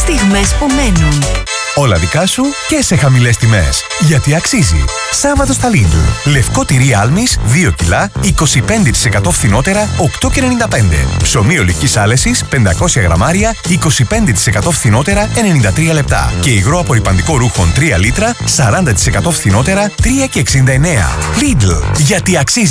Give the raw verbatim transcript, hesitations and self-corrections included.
Στιγμές που μένουν. Όλα δικά σου και σε χαμηλές τιμές. Γιατί αξίζει. Σάββατο στα Lidl. Λευκό τυρί άλμης δύο κιλά, είκοσι πέντε τοις εκατό φθηνότερα, οκτώ και ενενήντα πέντε. Ψωμί ολικής άλεσης πεντακόσια γραμμάρια, είκοσι πέντε τοις εκατό φθηνότερα, ενενήντα τρία λεπτά. Και υγρό απορρυπαντικό ρούχων τρία λίτρα, σαράντα τοις εκατό φθηνότερα, τρία και εξήντα εννέα. Lidl. Γιατί αξίζει.